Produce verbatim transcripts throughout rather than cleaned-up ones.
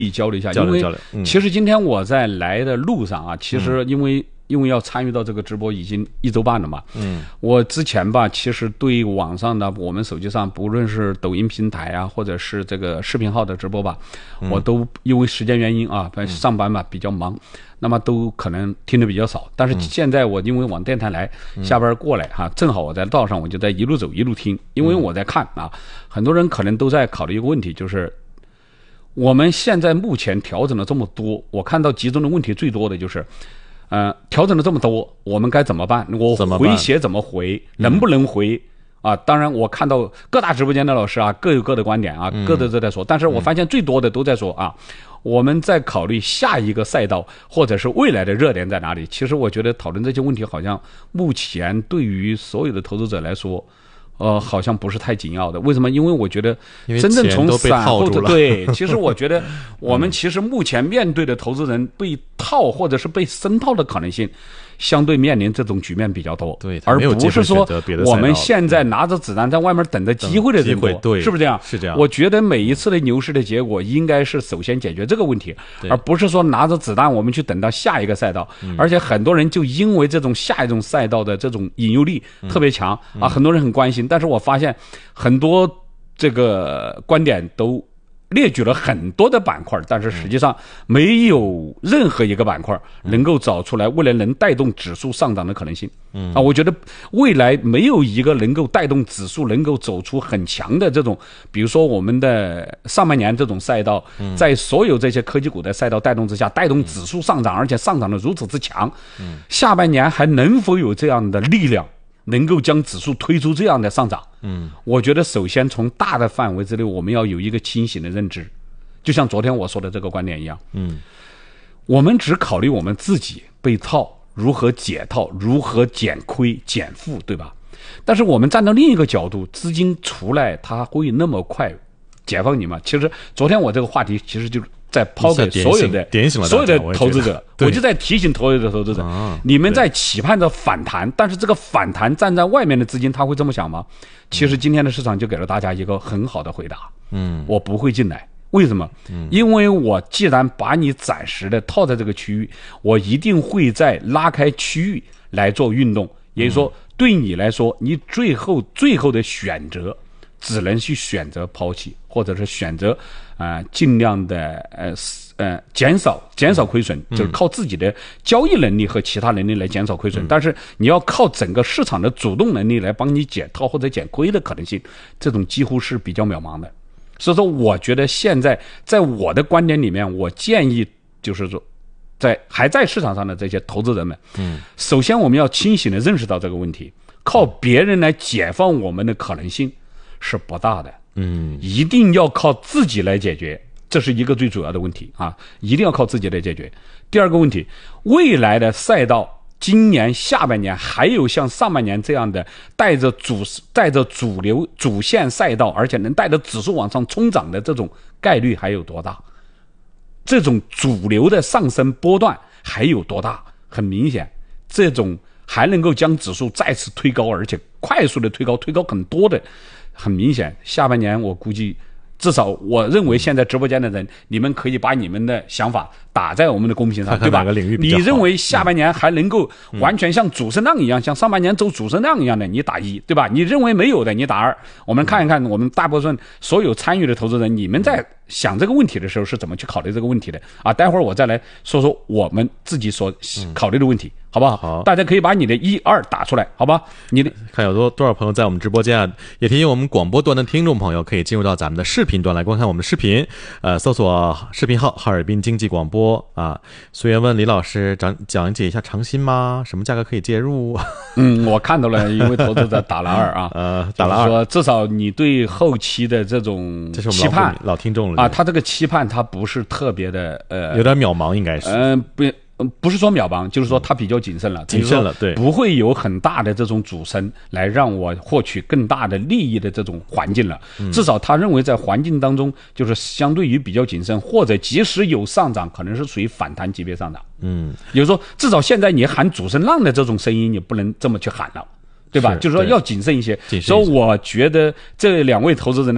交流一下， 交流交流。 因为其实今天我在来的路上啊，其实因为、嗯、因为要参与到这个直播已经一周半了嘛， 嗯， 我之前吧，其实对网上的我们手机上，不论是抖音平台啊，或者是这个视频号的直播吧，嗯、我都因为时间原因啊，上班吧比较忙，那么都可能听得比较少。但是现在我因为往电台来，嗯、下班过来哈、啊，正好我在道上，我就在一路走一路听，因为我在看啊，很多人可能都在考虑一个问题，就是我们现在目前调整了这么多，我看到集中的问题最多的就是。呃，调整了这么多，我们该怎么办？我回写怎么回？能不能回？啊，当然，我看到各大直播间的老师啊，各有各的观点啊，各自都在说。但是我发现最多的都在说啊，我们在考虑下一个赛道或者是未来的热点在哪里。其实我觉得讨论这些问题，好像目前对于所有的投资者来说。呃，好像不是太紧要的。为什么？因为我觉得真正从散户的对，其实我觉得我们其实目前面对的投资人被套或者是被深套的可能性，相对面临这种局面比较多。 对， 而不是说我们现在拿着子弹在外面等着机会的人多， 对， 是不是这样？ 是这样。 我觉得每一次的牛市的结果，应该是首先解决这个问题，而不是说拿着子弹我们去等到下一个赛道。嗯、而且很多人就因为这种下一种赛道的这种引诱力特别强、嗯、啊，很多人很关心。但是我发现很多这个观点都列举了很多的板块，但是实际上没有任何一个板块能够找出来未来能带动指数上涨的可能性。嗯啊，我觉得未来没有一个能够带动指数能够走出很强的这种，比如说我们的上半年这种赛道，在所有这些科技股的赛道带动之下，带动指数上涨，而且上涨的如此之强。嗯，下半年还能否有这样的力量？能够将指数推出这样的上涨，嗯，我觉得首先从大的范围之内，我们要有一个清醒的认知，就像昨天我说的这个观点一样，嗯，我们只考虑我们自己被套，如何解套，如何减亏减负，对吧？但是我们站到另一个角度，资金出来，它会那么快解放你吗？其实昨天我这个话题其实就是。在抛给所有的点醒了所有的投资者，我, 我就在提醒所有的投资者，啊、你们在期盼着反弹，但是这个反弹站在外面的资金他会这么想吗？其实今天的市场就给了大家一个很好的回答，嗯，我不会进来，为什么？嗯，因为我既然把你暂时的套在这个区域，我一定会在拉开区域来做运动，也就是说，对你来说，你最后最后的选择。只能去选择抛弃，或者是选择，呃，尽量的呃呃减少减少亏损，就是靠自己的交易能力和其他能力来减少亏损。嗯、但是你要靠整个市场的主动能力来帮你解套或者减亏的可能性，这种几乎是比较渺茫的。所以说，我觉得现在在我的观点里面，我建议就是说，在还在市场上的这些投资人们，嗯，首先我们要清醒的认识到这个问题，靠别人来解放我们的可能性。是不大的，嗯，一定要靠自己来解决，这是一个最主要的问题啊！一定要靠自己来解决。第二个问题，未来的赛道，今年下半年还有像上半年这样的带着主带着主流主线赛道，而且能带着指数往上冲涨的这种概率还有多大？这种主流的上升波段还有多大？很明显，这种还能够将指数再次推高，而且快速的推高，推高很多的。很明显，下半年我估计，至少我认为现在直播间的人，你们可以把你们的想法打在我们的公屏上， 看看对吧？ 哪个领域比较好。 你认为下半年还能够完全像主升浪一样，嗯、像上半年走主升浪一样的，你打一，对吧？你认为没有的，你打二。我们看一看，我们大部分所有参与的投资人，你们在想这个问题的时候是怎么去考虑这个问题的啊？待会儿我再来说说我们自己所考虑的问题。嗯好不好？ 好， 大家可以把你的一二打出来，好吧？你的看有多多少朋友在我们直播间啊？也提醒我们广播端的听众朋友可以进入到咱们的视频端来观看我们的视频，呃，搜索视频号“哈尔滨经济广播”啊。苏源问李老师讲讲解一下长鑫吗？什么价格可以介入？ 嗯，我看到了，一位投资者打了二啊， 呃，打了二， 说至少你对后期的这种期盼， 老听众了啊，他这个期盼他不是特别的呃， 有点渺茫，应该是， 嗯、呃，不。不是说渺茫，就是说它比较谨慎了， 谨慎了，对， 不会有很大的这种主升来让我获取更大的利益的这种环境了。嗯、至少他认为在环境当中，就是相对于比较谨慎，或者即使有上涨，可能是属于反弹级别上涨。嗯，也就是说，至少现在你喊主升浪的这种声音，你不能这么去喊了，对吧？是就是说要谨慎一些。所以我觉得这两位投资人呢。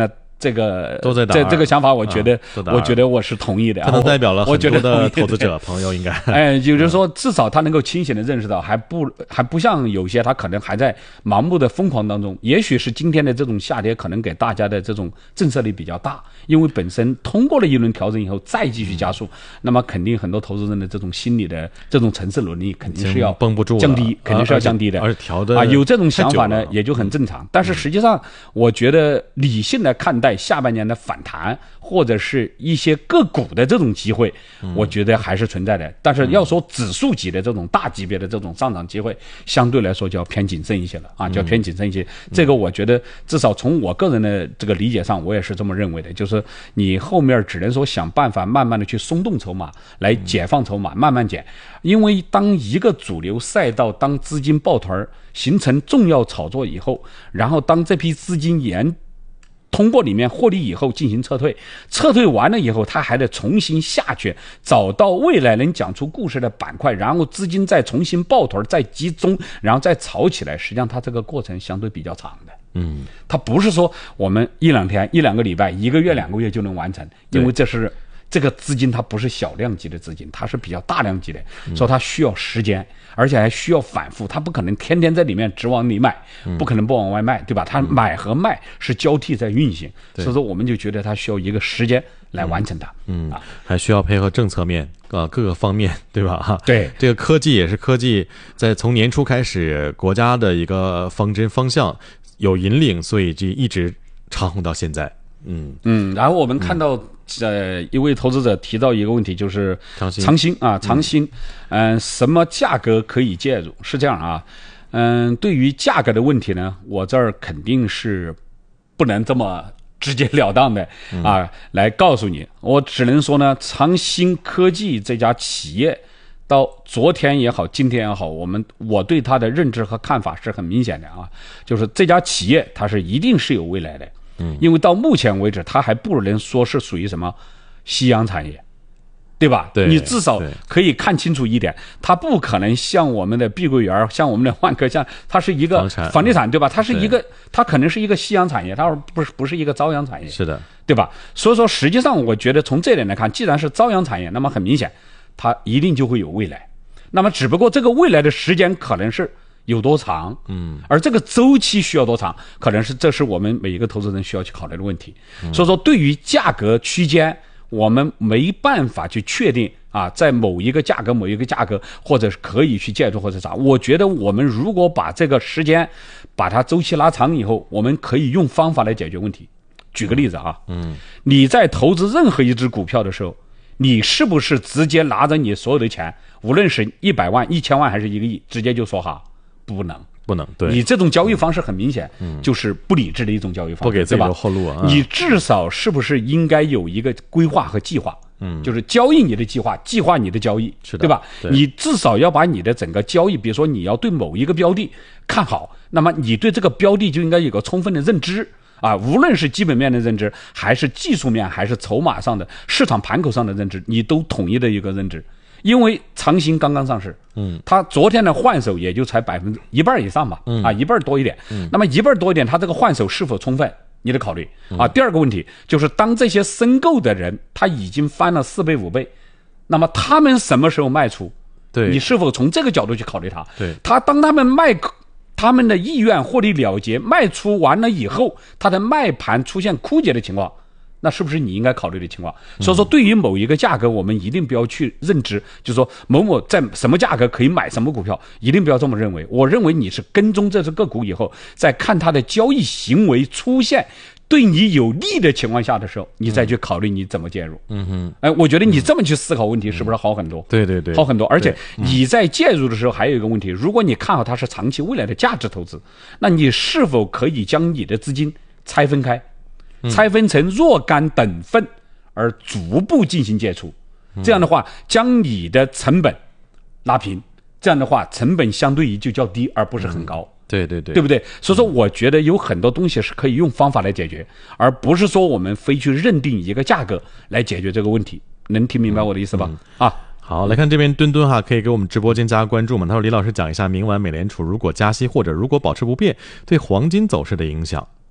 这个都在打这这个想法，我觉得、 啊、 我觉得我是同意的。 可能代表了很多的投资者朋友应该， 哎，就是说至少他能够清醒的认识到，还不还不像有些他可能还在盲目的疯狂当中。也许是今天的这种下跌，可能给大家的这种震慑力比较大，因为本身通过了一轮调整以后再继续加速，嗯、那么肯定很多投资人的这种心理的这种承受能力肯定是要绷不住降低，肯定是要降低的。 而且调的啊，有这种想法呢，也就很正常。但是实际上，我觉得理性的看待下半年的反弹，或者是一些个股的这种机会，我觉得还是存在的。但是要说指数级的这种大级别的这种上涨机会，相对来说就要偏谨慎一些了啊，就要偏谨慎一些。这个我觉得至少从我个人的这个理解上，我也是这么认为的，就是你后面只能说想办法慢慢的去松动筹码，来解放筹码，慢慢减。因为当一个主流赛道，当资金抱团形成重要炒作以后，然后当这批资金沿通过里面获利以后进行撤退，撤退完了以后，他还得重新下去找到未来能讲出故事的板块，然后资金再重新抱团再集中，然后再炒起来。实际上它这个过程相对比较长的，嗯，它不是说我们一两天一两个礼拜一个月两个月就能完成，因为这是这个资金它不是小量级的资金，它是比较大量级的，所以它需要时间，而且还需要反复，它不可能天天在里面只往里卖，不可能不往外卖，对吧？它买和卖是交替在运行，所以说我们就觉得它需要一个时间来完成它， 嗯，啊、还需要配合政策面啊各个方面，对吧？哈， 对， 这个科技也是科技，在从年初开始，国家的一个方针方向有引领，所以就一直长红到现在。嗯嗯，然后我们看到、嗯、呃一位投资者提到一个问题，就是长兴啊长兴，嗯、呃，什么价格可以介入？是这样啊，嗯、呃，对于价格的问题呢，我这儿肯定是不能这么直截了当的啊、嗯、来告诉你，我只能说呢，长兴科技这家企业到昨天也好，今天也好，我们我对它的认知和看法是很明显的啊，就是这家企业它是一定是有未来的。嗯，因为到目前为止，它还不能说是属于什么夕阳产业，对吧？ 对， 你至少可以看清楚一点，它不可能像我们的碧桂园，像我们的万科，像它是一个房地产，对吧？它是一个，它可能是一个夕阳产业，它不是不是一个朝阳产业， 是的， 对吧？所以说，实际上我觉得从这点来看，既然是朝阳产业，那么很明显，它一定就会有未来。那么只不过这个未来的时间可能是有多长，嗯，而这个周期需要多长，可能是这是我们每一个投资人需要去考虑的问题。嗯、所以说，对于价格区间，我们没办法去确定啊，在某一个价格、某一个价格，或者是可以去介入或者啥。我觉得我们如果把这个时间把它周期拉长以后，我们可以用方法来解决问题。举个例子啊，嗯，你在投资任何一只股票的时候，你是不是直接拿着你所有的钱，无论是一百万、一千万还是一个亿，直接就说哈？不能， 不能，对， 你这种交易方式很明显，嗯，就是不理智的一种交易方式， 不给自己留后路啊。 你至少是不是应该有一个规划和计划？嗯，就是交易你的计划，计划你的交易， 是的， 对吧？ 对， 你至少要把你的整个交易，比如说你要对某一个标的看好，那么你对这个标的就应该有个充分的认知啊，无论是基本面的认知，还是技术面，还是筹码上的市场盘口上的认知，你都统一的一个认知。因为长兴刚刚上市，嗯，它昨天的换手也就才百分之一半以上吧，嗯、啊，一半多一点，嗯，那么一半多一点，它这个换手是否充分，你得考虑啊。第二个问题就是，当这些申购的人他已经翻了四倍五倍，那么他们什么时候卖出？ 对， 你是否从这个角度去考虑它？ 对， 他当他们卖，他们的意愿获利了结，卖出完了以后，他的卖盘出现枯竭的情况。那是不是你应该考虑的情况？所以说，对于某一个价格，我们一定不要去认知，就是说某某在什么价格可以买什么股票，一定不要这么认为。我认为你是跟踪这只个股以后，在看它的交易行为出现对你有利的情况下的时候，你再去考虑你怎么介入。嗯哼，哎，我觉得你这么去思考问题，是不是好很多？ 嗯、对对对， 好很多。而且你在介入的时候，还有一个问题，如果你看好它是长期未来的价值投资，那你是否可以将你的资金拆分开？拆分成若干等份，而逐步进行解除，这样的话将你的成本拉平，这样的话成本相对于就较低，而不是很高。嗯、 对对对， 对不对？所以说，我觉得有很多东西是可以用方法来解决，而不是说我们非去认定一个价格来解决这个问题。能听明白我的意思吧？嗯嗯、啊。 好，来看这边墩墩哈，可以给我们直播间加关注吗？他说：“李老师讲一下，明晚美联储如果加息或者如果保持不变，对黄金走势的影响。”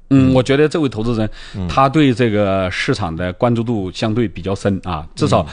嗯，我觉得这位投资人他对这个市场的关注度相对比较深啊，至少